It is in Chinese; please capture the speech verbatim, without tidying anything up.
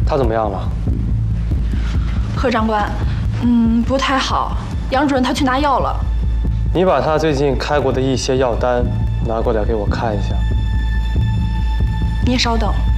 他怎么样了？ 何长官，嗯，不太好。杨主任他去拿药了。 你把他最近开过的一些药单拿过来给我看一下。 您稍等。